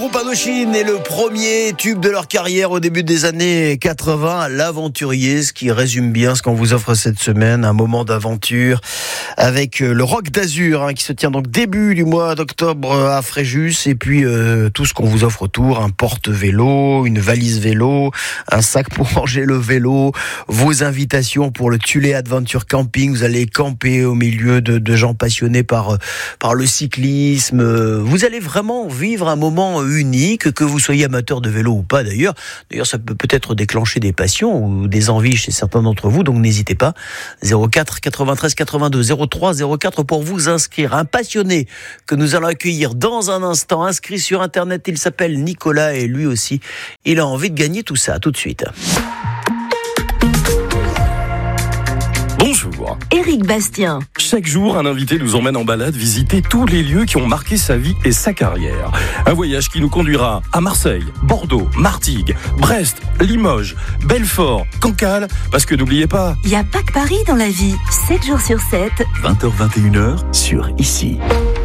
groupe Indochine est le premier tube de leur carrière au début des années 80, l'aventurier, ce qui résume bien ce qu'on vous offre cette semaine, un moment d'aventure avec le Rock d'Azur qui se tient donc début du mois d'octobre à Fréjus, et puis tout ce qu'on vous offre autour, un porte-vélo, une valise vélo, un sac pour ranger le vélo, vos invitations pour le Tulé Adventure Camping. Vous allez camper au milieu de gens passionnés par le cyclisme. Vous allez vraiment vivre un moment unique, que vous soyez amateur de vélo ou pas d'ailleurs. D'ailleurs, ça peut peut-être déclencher des passions ou des envies chez certains d'entre vous, donc n'hésitez pas. 04 93 82 03 04 pour vous inscrire. Un passionné que nous allons accueillir dans un instant, inscrit sur Internet, il s'appelle Nicolas et lui aussi, il a envie de gagner tout ça. Tout de suite. Bonjour. Éric Bastien. Chaque jour, un invité nous emmène en balade visiter tous les lieux qui ont marqué sa vie et sa carrière. Un voyage qui nous conduira à Marseille, Bordeaux, Martigues, Brest, Limoges, Belfort, Cancale, parce que n'oubliez pas... Il n'y a pas que Paris dans la vie. 7 jours sur 7. 20h-21h sur Ici.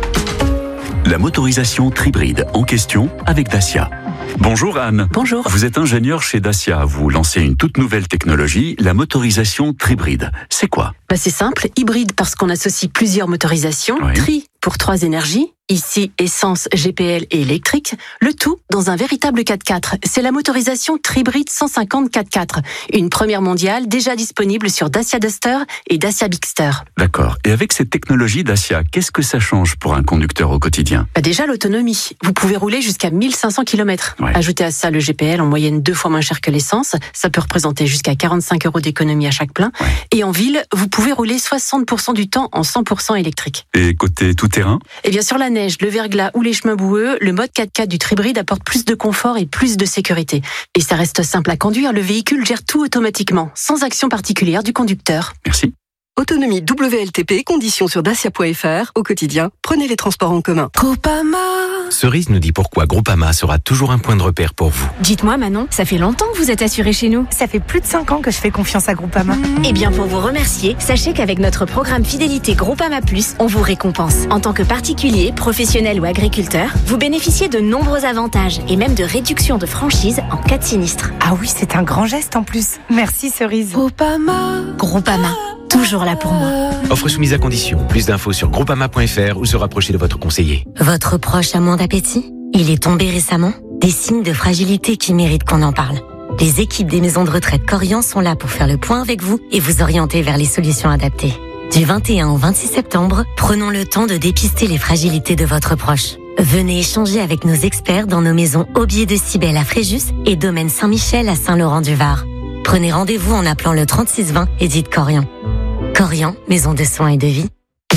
La motorisation Tribride en question avec Dacia. Bonjour Anne. Bonjour. Vous êtes ingénieur chez Dacia. Vous lancez une toute nouvelle technologie, la motorisation Tribride. C'est quoi ? C'est simple, hybride parce qu'on associe plusieurs motorisations. Oui. Tri pour 3 énergies. Ici, essence, GPL et électrique. Le tout dans un véritable 4x4. C'est la motorisation Tribride 150 4x4. Une première mondiale déjà disponible sur Dacia Duster et Dacia Bigster. D'accord. Et avec cette technologie Dacia, qu'est-ce que ça change pour un conducteur au quotidien ? Déjà l'autonomie. Vous pouvez rouler jusqu'à 1500 km. Ouais. Ajoutez à ça le GPL en moyenne 2 fois moins cher que l'essence. Ça peut représenter jusqu'à 45 € d'économie à chaque plein. Ouais. Et en ville, vous pouvez rouler 60% du temps en 100% électrique. Et côté tout-terrain ? Et bien sur la neige, le verglas ou les chemins boueux, le mode 4x4 du Tribride apporte plus de confort et plus de sécurité. Et ça reste simple à conduire, le véhicule gère tout automatiquement, sans action particulière du conducteur. Merci. Autonomie WLTP, conditions sur dacia.fr. Au quotidien, prenez les transports en commun. Groupama. Cerise nous dit pourquoi Groupama sera toujours un point de repère pour vous. Dites-moi Manon, ça fait longtemps que vous êtes assurée chez nous. Ça fait plus de 5 ans que je fais confiance à Groupama. Eh bien pour vous remercier, sachez qu'avec notre programme Fidélité Groupama Plus, on vous récompense. En tant que particulier, professionnel ou agriculteur, vous bénéficiez de nombreux avantages et même de réductions de franchise en cas de sinistre. Ah oui, c'est un grand geste en plus. Merci Cerise. Groupama, toujours là pour moi. Offre soumise à condition. Plus d'infos sur groupama.fr ou se rapprocher de votre conseiller. Votre proche a moins d'appétit ? Il est tombé récemment ? Des signes de fragilité qui méritent qu'on en parle. Les équipes des maisons de retraite Corian sont là pour faire le point avec vous et vous orienter vers les solutions adaptées. Du 21 au 26 septembre, prenons le temps de dépister les fragilités de votre proche. Venez échanger avec nos experts dans nos maisons Aubier de Cybèle à Fréjus et Domaine Saint-Michel à Saint-Laurent-du-Var. Prenez rendez-vous en appelant le 3620 et dites Corian. Corian, maison de soins et de vie.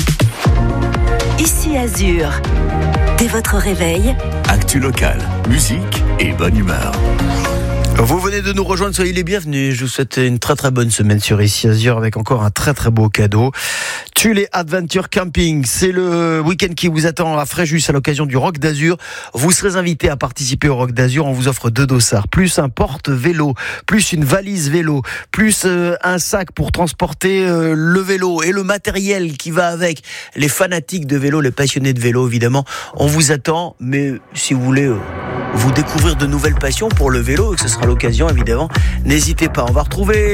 Ici Azur. Dès votre réveil, Actu locale, musique et bonne humeur. Vous venez de nous rejoindre, soyez les bienvenus. Je vous souhaite une très très bonne semaine sur Ici Azur avec encore un très très beau cadeau. Tulé Adventure Camping, c'est le week-end qui vous attend à Fréjus à l'occasion du Rock d'Azur. Vous serez invité à participer au Rock d'Azur. On vous offre 2 dossards, plus un porte-vélo, plus une valise vélo, plus un sac pour transporter le vélo et le matériel qui va avec. Les fanatiques de vélo, les passionnés de vélo évidemment, on vous attend. Mais si vous voulez vous découvrir de nouvelles passions pour le vélo, et que ce sera l'occasion évidemment, n'hésitez pas. On va retrouver